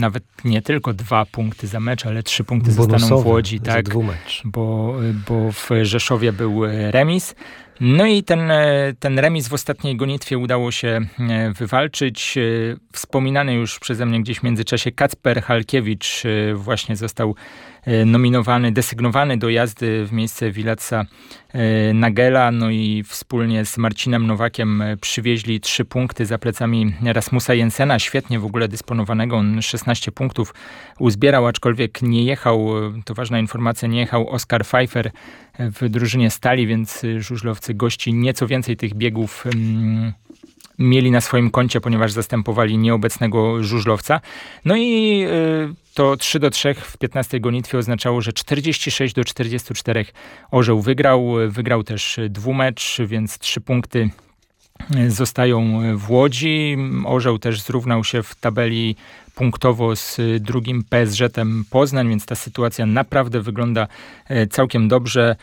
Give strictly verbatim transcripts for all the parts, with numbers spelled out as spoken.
nawet nie tylko dwa punkty za mecz, ale trzy punkty zostaną w Łodzi. Tak, bo, bo w Rzeszowie był remis. No i ten, ten remis w ostatniej gonitwie udało się wywalczyć. Wspominany już przeze mnie gdzieś w międzyczasie Kacper Halkiewicz właśnie został nominowany, desygnowany do jazdy w miejsce Wilatsa Nagela, no i wspólnie z Marcinem Nowakiem przywieźli trzy punkty za plecami Rasmusa Jensena, świetnie w ogóle dysponowanego, on szesnaście punktów uzbierał, aczkolwiek nie jechał, to ważna informacja, nie jechał Oskar Pfeiffer w drużynie Stali, więc żużlowcy gości nieco więcej tych biegów um, mieli na swoim koncie, ponieważ zastępowali nieobecnego żużlowca. No i y, to trzy do trzech w piętnastej gonitwie oznaczało, że czterdzieści sześć do czterdziestu czterech Orzeł wygrał. Wygrał też dwumecz, więc trzy punkty zostają w Łodzi. Orzeł też zrównał się w tabeli punktowo z drugim P S Z-em Poznań, więc ta sytuacja naprawdę wygląda całkiem dobrze.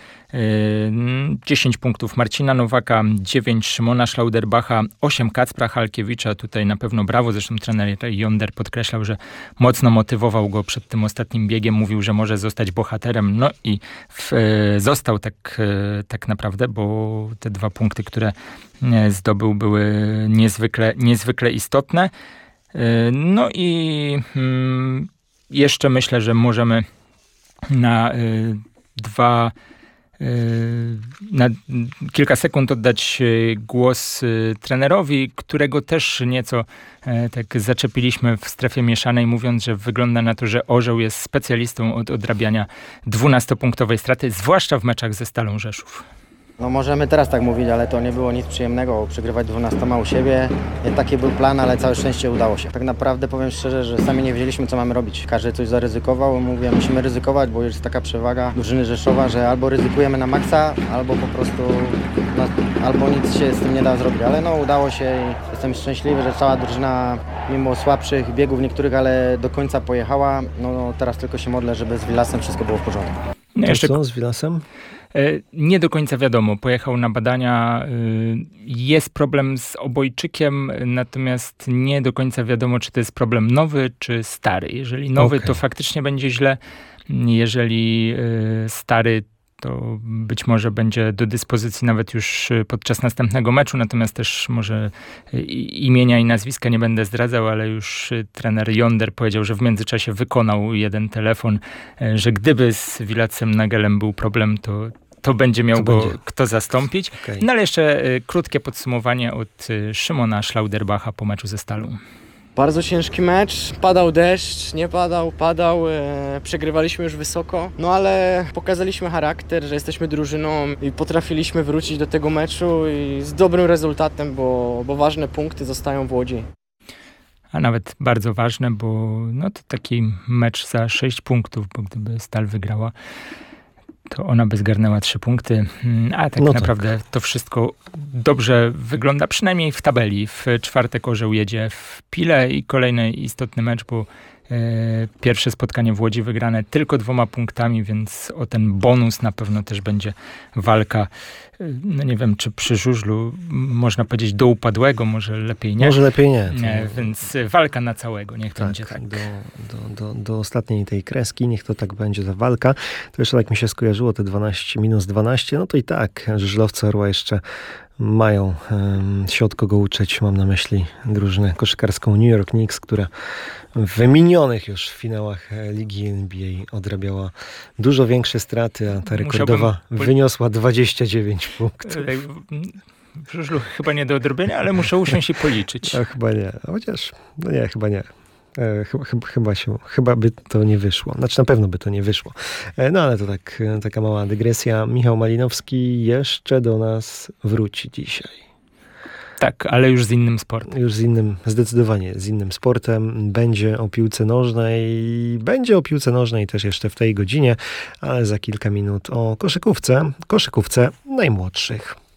dziesięć punktów Marcina Nowaka, dziewięć Szymona Schlauderbacha, osiem Kacpra Halkiewicza. Tutaj na pewno brawo. Zresztą trener Jonder podkreślał, że mocno motywował go przed tym ostatnim biegiem. Mówił, że może zostać bohaterem. No i w, został tak, tak naprawdę, bo te dwa punkty, które zdobył, były niezwykle, niezwykle istotne. No i hmm, jeszcze myślę, że możemy na y, dwa, y, na kilka sekund oddać głos y, trenerowi, którego też nieco y, tak zaczepiliśmy w strefie mieszanej, mówiąc, że wygląda na to, że Orzeł jest specjalistą od odrabiania dwunastopunktowej straty, zwłaszcza w meczach ze Stalą Rzeszów. No możemy teraz tak mówić, ale to nie było nic przyjemnego, przegrywać dwunastoma u siebie. Taki był plan, ale całe szczęście udało się. Tak naprawdę powiem szczerze, że sami nie wiedzieliśmy, co mamy robić. Każdy coś zaryzykował, mówię, musimy ryzykować, bo jest taka przewaga drużyny Rzeszowa, że albo ryzykujemy na maksa, albo po prostu, no, albo nic się z tym nie da zrobić. Ale no udało się i jestem szczęśliwy, że cała drużyna, mimo słabszych biegów niektórych, ale do końca pojechała. No, no teraz tylko się modlę, żeby z Wilasem wszystko było w porządku. No jeszcze co z Wilasem? Nie do końca wiadomo. Pojechał na badania. Jest problem z obojczykiem, natomiast nie do końca wiadomo, czy to jest problem nowy, czy stary. Jeżeli nowy, okay, to faktycznie będzie źle. Jeżeli stary, to być może będzie do dyspozycji nawet już podczas następnego meczu, natomiast też może imienia i nazwiska nie będę zdradzał, ale już trener Jonder powiedział, że w międzyczasie wykonał jeden telefon, że gdyby z Wilacem Nagelem był problem, to to będzie miał to go będzie. kto zastąpić. Okay. No ale jeszcze y, krótkie podsumowanie od y, Szymona Schlauderbacha po meczu ze Stalą. Bardzo ciężki mecz, padał deszcz, nie padał, padał, e, przegrywaliśmy już wysoko, no ale pokazaliśmy charakter, że jesteśmy drużyną i potrafiliśmy wrócić do tego meczu i z dobrym rezultatem, bo, bo ważne punkty zostają w Łodzi. A nawet bardzo ważne, bo no to taki mecz za sześć punktów, bo gdyby Stal wygrała, to ona by zgarnęła trzy punkty, a tak no naprawdę tak. To wszystko dobrze wygląda, przynajmniej w tabeli. W czwartek Orzeł jedzie w Pile i kolejny istotny mecz, bo e, pierwsze spotkanie w Łodzi wygrane tylko dwoma punktami, więc o ten bonus na pewno też będzie walka. No nie wiem, czy przy żużlu można powiedzieć do upadłego, może lepiej nie. Może lepiej nie. nie więc walka na całego, niech to tak, będzie tak. Do, do, do, do ostatniej tej kreski, niech to tak będzie ta walka. To jeszcze tak mi się skojarzyło, te dwanaście minus dwanaście, no to i tak żużlowcy Orła jeszcze mają um, się od kogo uczyć. Mam na myśli drużynę koszykarską New York Knicks, która w minionych już finałach Ligi N B A odrabiała dużo większe straty, a ta rekordowa Musiałbym... wyniosła dwadzieścia dziewięć punktów. W żużlu chyba nie do odrobienia, ale muszę usiąść i policzyć. No, chyba nie. Chociaż, no nie, chyba nie. E, chyba, chyba, chyba, się, chyba by to nie wyszło. Znaczy na pewno by to nie wyszło. E, no ale to tak, taka mała dygresja. Michał Malinowski jeszcze do nas wróci dzisiaj. Tak, ale już z innym sportem. Już z innym, zdecydowanie z innym sportem. Będzie o piłce nożnej. Będzie o piłce nożnej też jeszcze w tej godzinie, ale za kilka minut o koszykówce. Koszykówce najmłodszych.